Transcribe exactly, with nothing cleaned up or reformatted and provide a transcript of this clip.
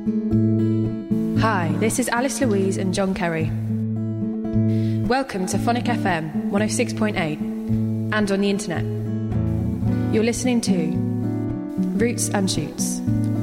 Hi, this is Alice Louise and John Kerry. Welcome to Phonic F M one oh six point eight and on the internet. You're listening to Roots and Shoots.